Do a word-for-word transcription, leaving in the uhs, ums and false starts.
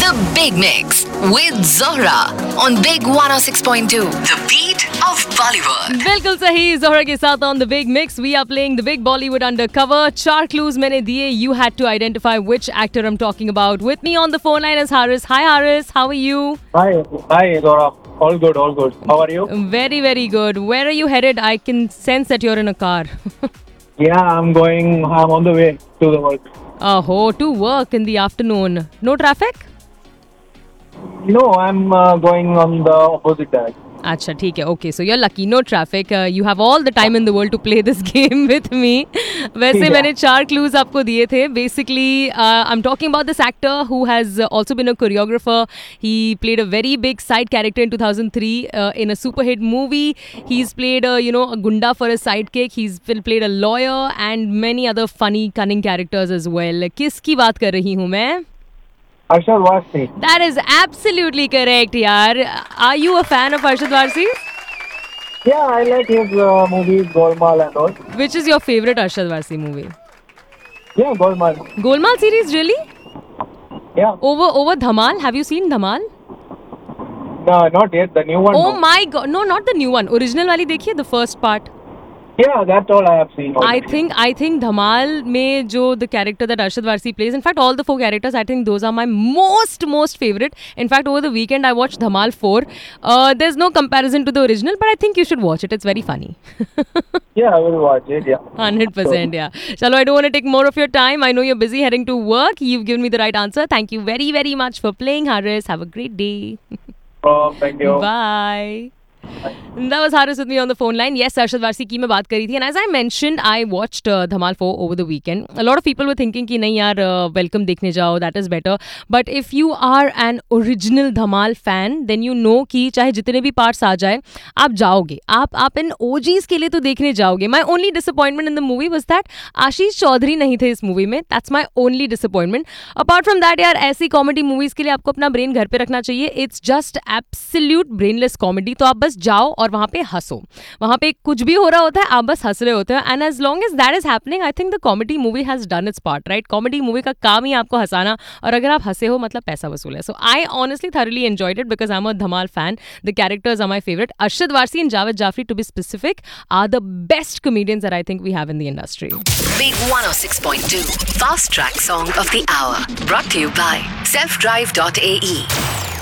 The Big Mix with Zohra on Big one oh six point two. The beat of Bollywood. बिल्कुल सही. Zohra के साथ on The Big Mix we are playing the big Bollywood undercover. चार clues मैंने दिए. You had to identify which actor I'm talking about. With me on the phone line is Haris. Hi Haris, how are you? Hi, hi Zohra. All good, all good. How are you? Very, very good. Where are you headed? I can sense that you're in a car. Yeah, I'm going. I'm on the way to the work. Oh, to work in the afternoon. No traffic? No, I'm uh, going on the opposite direction. अच्छा ठीक है. Okay, so you're lucky. No traffic. Uh, you have all the time in the world to play this game with me. वैसे Yeah. मैंने चार clues आपको दिए थे. Basically, uh, I'm talking about this actor who has also been a choreographer. He played a very big side character in two thousand three uh, in a super hit movie. He's played a you know a gunda for a sidekick. He's been played a lawyer and many other funny, cunning characters as well. किसकी बात कर रही हूँ मैं? Arshad Varsi. That is absolutely correct, yaar. Are you a fan of Arshad Varsi? Yeah, I like his uh, movies, Golmaal and all. Which is your favorite Arshad Varsi movie? Yeah, Golmaal. Golmaal series, really? Yeah. Over over Dhamal? Have you seen Dhamal? No, not yet. The new one. Oh no. my god. No, not the new one. Original वाली देखिए, the first part. Yeah, that's all I have seen. I already. think I think Dhamal में जो the character that Arshad Varsi plays, in fact all the four characters, I think those are my most most favorite. In fact over the weekend I watched Dhamal four. Uh, there's no comparison to the original, but I think you should watch it. It's very funny. Yeah, I will watch it. Yeah. one hundred percent, yeah. Chalo, I don't want to take more of your time. I know you're busy heading to work. You've given me the right answer. Thank you very, very much for playing, Haris. Have a great day. Oh, thank you. Bye. That was Haris with me on the phone line. Yes, Arshad Varsi की मैं बात करी थी. And as I mentioned, I watched uh, Dhamal four over the weekend. A lot of people were thinking कि नहीं यार, uh, welcome देखने जाओ, that is better. But if you are an original Dhamal fan, then you know कि चाहे जितने भी parts आ जाए, आप जाओगे. आप आप इन O Gs के लिए तो देखने जाओगे. My only disappointment in the movie was that Ashish Chaudhary नहीं थे इस movie में. That's my only disappointment. Apart from that, यार ऐसी comedy movies के लिए आपको अपना brain घर पे रखना चाहिए. It's just absolute brainless comedy. तो आप बस जाओ और वहां पे हंसो. वहां पे कुछ भी हो रहा होता है, आप बस हंस रहे होते हो. And as long as that is happening, I think the comedy movie has done it's part, right? Comedy movie का काम ही आपको हंसाना, और अगर आप हंसे हो मतलब पैसा वसूल है. सो I honestly thoroughly enjoyed it because I'm a Dhamal fan. The characters are my favorite. Arshad Varsi and Javed Jafri, to be specific, are the best comedians that I think we have in the industry. Big one oh six point two. Fast Track Song of the Hour. Brought to you by self drive dot a e.